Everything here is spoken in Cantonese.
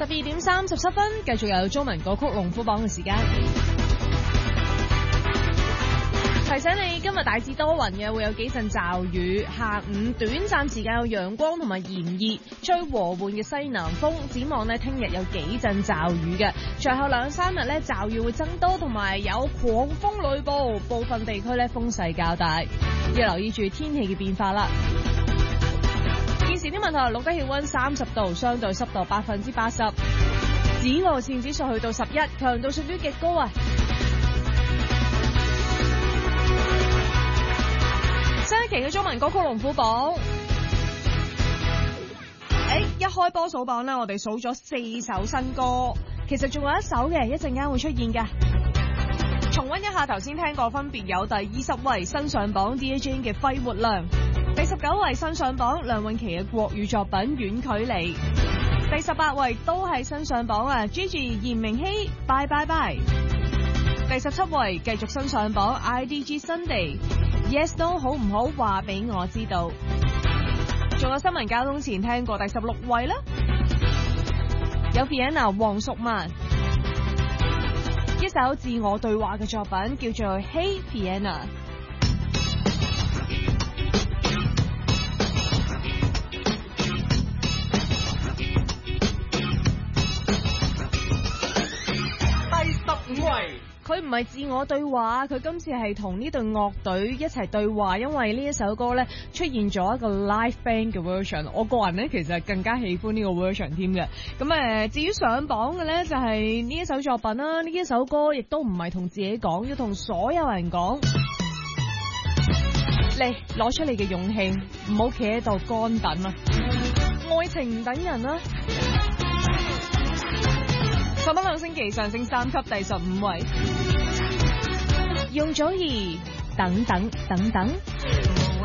12:37，繼續有中文歌曲龍虎榜嘅時間。提醒你，今日大致多雲嘅，會有幾陣驟雨，下午短暫時間有陽光同埋炎熱，吹和緩嘅西南風。展望呢，聽日有幾陣驟雨嘅，隨後2-3日呢，驟雨會增多，同埋有狂風雷暴，部分地區呢，風勢較大，要留意住天氣嘅變化啦。現時天文台錄得氣溫30度，相對濕度80%，紫外線指數去到11，強度屬於極高啊！新一期嘅中文歌曲龍虎榜，一開波數榜呢，我哋數咗4首新歌，其實仲有一首嘅，一陣間會出現嘅。重溫一下頭先聽過，分別有第20位新上榜 Dear Jane 嘅揮霍量，第19位新上榜梁詠琪嘅國語作品遠距離，第18位都係新上榜啊 Gigi 嚴明熙拜拜拜，第17位繼續新上榜 IDG Sunday Yes No 好唔好話俾我知道。仲有新聞交通前聽過第16位啦，有 Vienna 黃淑蔓一首自我對話嘅作品叫做 Hey Vienna。 第15位。 佢唔係自我對話，佢今次係同呢隊樂隊一齊對話，因為呢一首歌呢出現咗一個 live band 嘅 version， 我個人呢其實更加喜歡呢個 version 添嘅。咁至於上榜嘅呢，就係呢一首作品啦，呢一首歌亦都唔係同自己講，要同所有人講。嚟，攞出你嘅勇氣，唔好企喺度乾等啊！愛情唔等人啊！上榜2星期上升3級，第15位。容祖兒等等等等。